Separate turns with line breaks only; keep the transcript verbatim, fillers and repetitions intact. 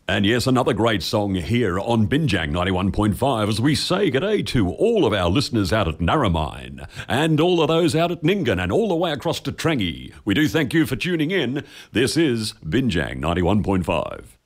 And yes, another great song here on Binjang ninety-one point five as we say g'day to all of our listeners out at Narromine and all of those out at Nyngan and all the way across to Trangie. We do thank you for tuning in. This is Binjang ninety-one point five.